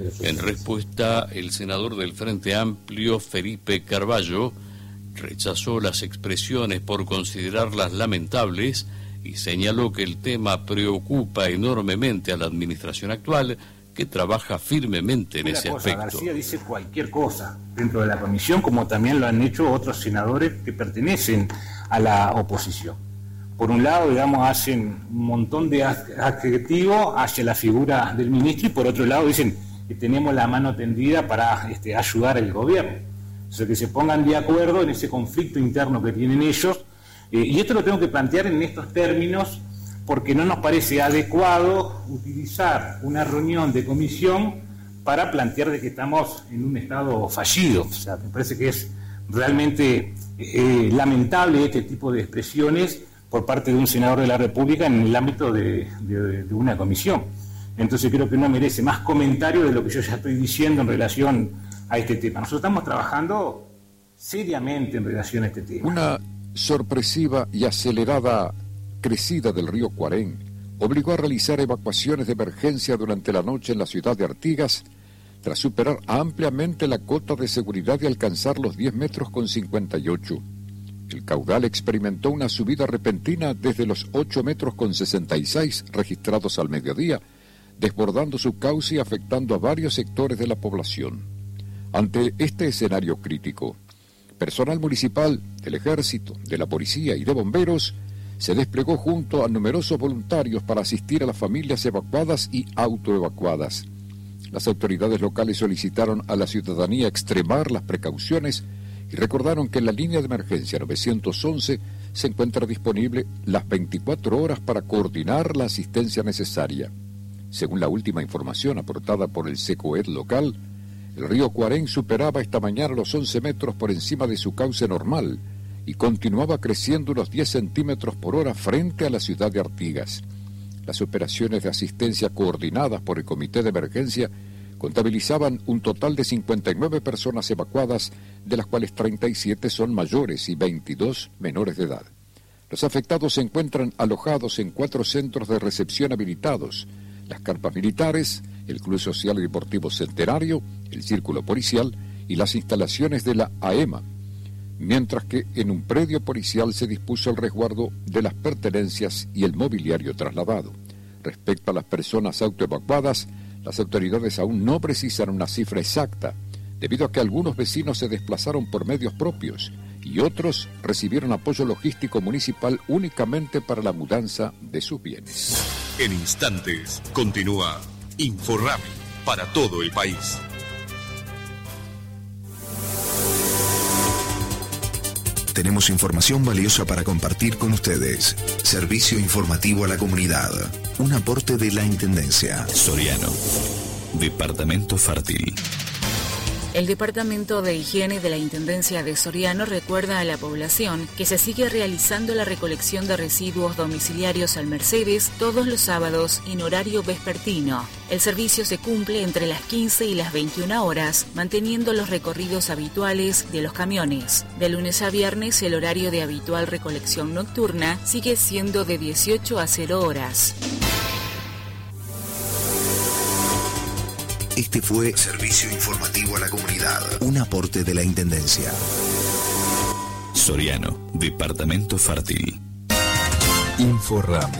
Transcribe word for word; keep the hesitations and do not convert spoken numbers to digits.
En respuesta, el senador del Frente Amplio, Felipe Carballo, rechazó las expresiones por considerarlas lamentables y señaló que el tema preocupa enormemente a la administración actual, que trabaja firmemente en ese cosa, aspecto. García dice cualquier cosa dentro de la comisión, como también lo han hecho otros senadores que pertenecen a la oposición. Por un lado, digamos, hacen un montón de adjetivos hacia la figura del ministro, y por otro lado dicen que tenemos la mano tendida para este, ayudar al gobierno. O sea, que se pongan de acuerdo en ese conflicto interno que tienen ellos, eh, y esto lo tengo que plantear en estos términos, porque no nos parece adecuado utilizar una reunión de comisión para plantear de que estamos en un estado fallido. O sea, me parece que es realmente eh, lamentable este tipo de expresiones por parte de un senador de la República en el ámbito de, de, de una comisión. Entonces creo que no merece más comentario de lo que yo ya estoy diciendo en relación a este tema. Nosotros estamos trabajando seriamente en relación a este tema. Una sorpresiva y acelerada crecida del río Cuarén obligó a realizar evacuaciones de emergencia durante la noche en la ciudad de Artigas, tras superar ampliamente la cota de seguridad y alcanzar los diez metros con cincuenta y ocho. El caudal experimentó una subida repentina desde los ocho metros con sesenta y seis registrados al mediodía, desbordando su cauce y afectando a varios sectores de la población. Ante este escenario crítico, personal municipal, del ejército, de la policía y de bomberos se desplegó junto a numerosos voluntarios para asistir a las familias evacuadas y autoevacuadas. Las autoridades locales solicitaron a la ciudadanía extremar las precauciones y recordaron que la línea de emergencia nueve once se encuentra disponible las veinticuatro horas para coordinar la asistencia necesaria. Según la última información aportada por el SECOED local, el río Cuarén superaba esta mañana los once metros por encima de su cauce normal y continuaba creciendo unos diez centímetros por hora frente a la ciudad de Artigas. Las operaciones de asistencia coordinadas por el Comité de Emergencia contabilizaban un total de cincuenta y nueve personas evacuadas, de las cuales treinta y siete son mayores y veintidós menores de edad. Los afectados se encuentran alojados en cuatro centros de recepción habilitados: las carpas militares, el Club Social y Deportivo Centenario, el Círculo Policial y las instalaciones de la A E M A, mientras que en un predio policial se dispuso el resguardo de las pertenencias y el mobiliario trasladado. Respecto a las personas autoevacuadas, las autoridades aún no precisan una cifra exacta, debido a que algunos vecinos se desplazaron por medios propios y otros recibieron apoyo logístico municipal únicamente para la mudanza de sus bienes. En instantes, continúa Inforrami para todo el país. Tenemos información valiosa para compartir con ustedes. Servicio informativo a la comunidad. Un aporte de la Intendencia. Soriano, Departamento Fértil. El Departamento de Higiene de la Intendencia de Soriano recuerda a la población que se sigue realizando la recolección de residuos domiciliarios al Mercedes todos los sábados en horario vespertino. El servicio se cumple entre las quince y las veintiuna horas, manteniendo los recorridos habituales de los camiones. De lunes a viernes, el horario de habitual recolección nocturna sigue siendo de dieciocho a cero horas. Este fue Servicio Informativo a la Comunidad, un aporte de la Intendencia. Soriano, Departamento Fértil. Inforrami.